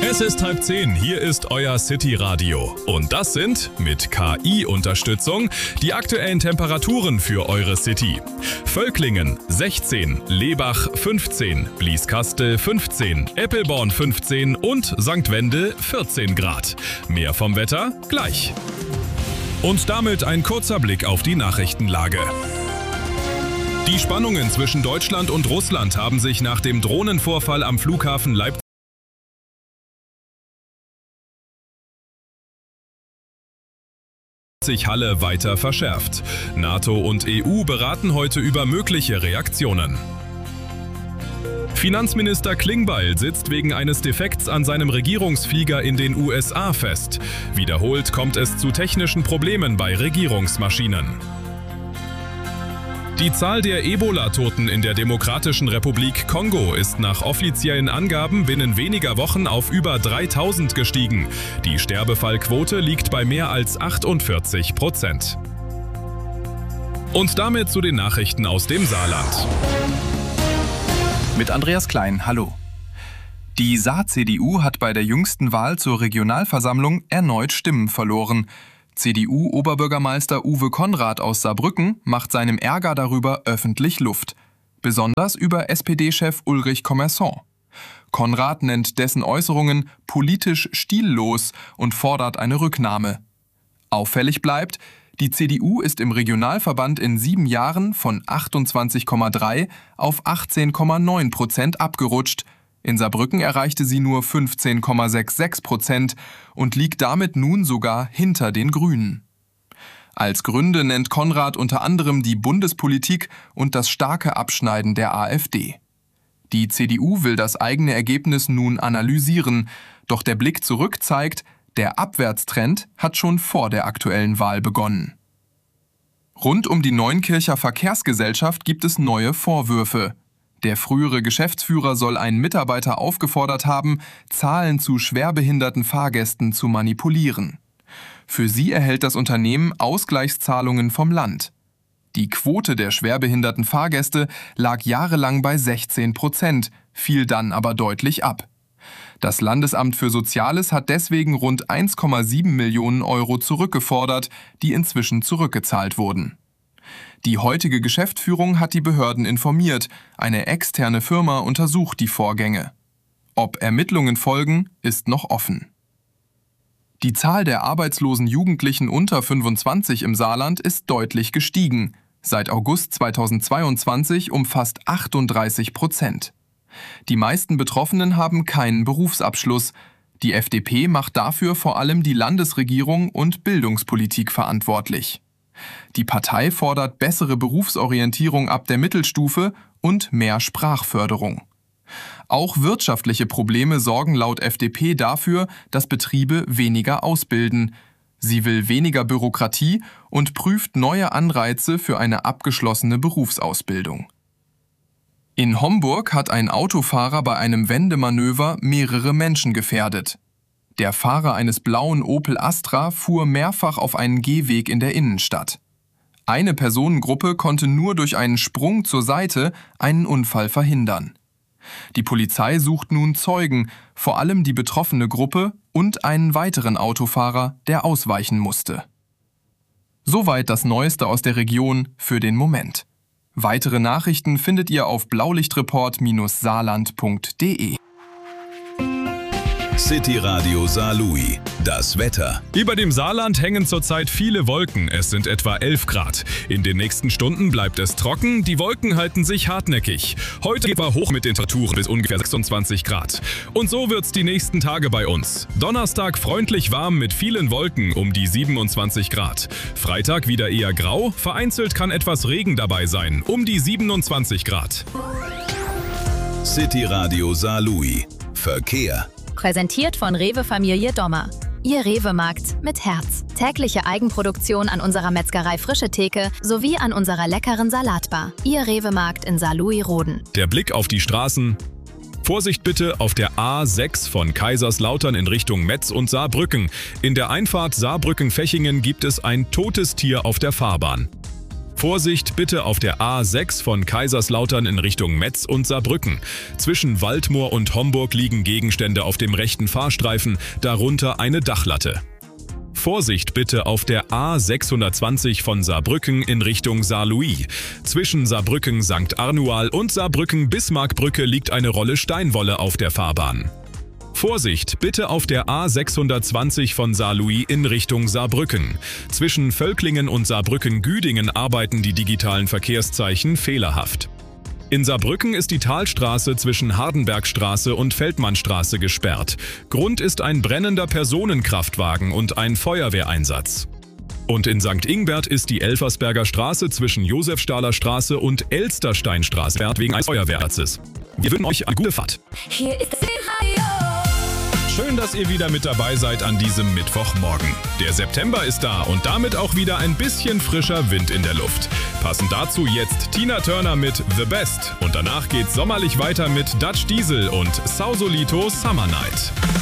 Es ist 9:30, hier ist euer City Radio. Und das sind, mit KI-Unterstützung, die aktuellen Temperaturen für eure City. Völklingen 16, Lebach 15, Blieskastel 15, Eppelborn 15 und St. Wendel 14 Grad. Mehr vom Wetter gleich. Und damit ein kurzer Blick auf die Nachrichtenlage. Die Spannungen zwischen Deutschland und Russland haben sich nach dem Drohnenvorfall am Flughafen Leipzig Halle weiter verschärft. NATO und EU beraten heute über mögliche Reaktionen. Finanzminister Klingbeil sitzt wegen eines Defekts an seinem Regierungsflieger in den USA fest. Wiederholt kommt es zu technischen Problemen bei Regierungsmaschinen. Die Zahl der Ebola-Toten in der Demokratischen Republik Kongo ist nach offiziellen Angaben binnen weniger Wochen auf über 3000 gestiegen. Die Sterbefallquote liegt bei mehr als 48%. Und damit zu den Nachrichten aus dem Saarland. Mit Andreas Klein, hallo. Die Saar-CDU hat bei der jüngsten Wahl zur Regionalversammlung erneut Stimmen verloren. CDU-Oberbürgermeister Uwe Konrad aus Saarbrücken macht seinem Ärger darüber öffentlich Luft. Besonders über SPD-Chef Ulrich Commerson. Konrad nennt dessen Äußerungen politisch stillos und fordert eine Rücknahme. Auffällig bleibt, die CDU ist im Regionalverband in 7 Jahren von 28,3 auf 18,9% abgerutscht. In Saarbrücken erreichte sie nur 15,66% und liegt damit nun sogar hinter den Grünen. Als Gründe nennt Konrad unter anderem die Bundespolitik und das starke Abschneiden der AfD. Die CDU will das eigene Ergebnis nun analysieren, doch der Blick zurück zeigt, der Abwärtstrend hat schon vor der aktuellen Wahl begonnen. Rund um die Neunkircher Verkehrsgesellschaft gibt es neue Vorwürfe. Der frühere Geschäftsführer soll einen Mitarbeiter aufgefordert haben, Zahlen zu schwerbehinderten Fahrgästen zu manipulieren. Für sie erhält das Unternehmen Ausgleichszahlungen vom Land. Die Quote der schwerbehinderten Fahrgäste lag jahrelang bei 16%, fiel dann aber deutlich ab. Das Landesamt für Soziales hat deswegen rund 1,7 Millionen Euro zurückgefordert, die inzwischen zurückgezahlt wurden. Die heutige Geschäftsführung hat die Behörden informiert, eine externe Firma untersucht die Vorgänge. Ob Ermittlungen folgen, ist noch offen. Die Zahl der arbeitslosen Jugendlichen unter 25 im Saarland ist deutlich gestiegen, seit August 2022 um fast 38%. Die meisten Betroffenen haben keinen Berufsabschluss. Die FDP macht dafür vor allem die Landesregierung und Bildungspolitik verantwortlich. Die Partei fordert bessere Berufsorientierung ab der Mittelstufe und mehr Sprachförderung. Auch wirtschaftliche Probleme sorgen laut FDP dafür, dass Betriebe weniger ausbilden. Sie will weniger Bürokratie und prüft neue Anreize für eine abgeschlossene Berufsausbildung. In Homburg hat ein Autofahrer bei einem Wendemanöver mehrere Menschen gefährdet. Der Fahrer eines blauen Opel Astra fuhr mehrfach auf einen Gehweg in der Innenstadt. Eine Personengruppe konnte nur durch einen Sprung zur Seite einen Unfall verhindern. Die Polizei sucht nun Zeugen, vor allem die betroffene Gruppe und einen weiteren Autofahrer, der ausweichen musste. Soweit das Neueste aus der Region für den Moment. Weitere Nachrichten findet ihr auf blaulichtreport-saarland.de. City Radio Saarlouis. Das Wetter. Über dem Saarland hängen zurzeit viele Wolken. Es sind etwa 11 Grad. In den nächsten Stunden bleibt es trocken. Die Wolken halten sich hartnäckig. Heute geht es hoch mit den Temperaturen bis ungefähr 26 Grad. Und so wird's die nächsten Tage bei uns. Donnerstag freundlich warm mit vielen Wolken um die 27 Grad. Freitag wieder eher grau. Vereinzelt kann etwas Regen dabei sein. Um die 27 Grad. City Radio Saarlouis. Verkehr. Präsentiert von Rewe Familie Dommer. Ihr Rewe-Markt mit Herz. Tägliche Eigenproduktion an unserer Metzgerei Frische Theke sowie an unserer leckeren Salatbar. Ihr Rewe-Markt in Saarlouis-Roden. Der Blick auf die Straßen. Vorsicht bitte auf der A6 von Kaiserslautern in Richtung Metz und Saarbrücken. In der Einfahrt Saarbrücken-Fechingen gibt es ein totes Tier auf der Fahrbahn. Vorsicht bitte auf der A6 von Kaiserslautern in Richtung Metz und Saarbrücken. Zwischen Waldmoor und Homburg liegen Gegenstände auf dem rechten Fahrstreifen, darunter eine Dachlatte. Vorsicht bitte auf der A620 von Saarbrücken in Richtung Saarlouis. Zwischen Saarbrücken-St. Arnual und Saarbrücken-Bismarckbrücke liegt eine Rolle Steinwolle auf der Fahrbahn. Vorsicht bitte auf der A620 von Saarlouis in Richtung Saarbrücken. Zwischen Völklingen und Saarbrücken-Güdingen arbeiten die digitalen Verkehrszeichen fehlerhaft. In Saarbrücken ist die Talstraße zwischen Hardenbergstraße und Feldmannstraße gesperrt. Grund ist ein brennender Personenkraftwagen und ein Feuerwehreinsatz. Und in St. Ingbert ist die Elfersberger Straße zwischen Josefstahler Straße und Elstersteinstraße wegen eines Feuerwehreinsatzes. Wir wünschen euch eine gute Fahrt. Hier ist das Schön, dass ihr wieder mit dabei seid an diesem Mittwochmorgen. Der September ist da und damit auch wieder ein bisschen frischer Wind in der Luft. Passend dazu jetzt Tina Turner mit The Best und danach geht's sommerlich weiter mit Dutch Diesel und Sausolito Summer Night.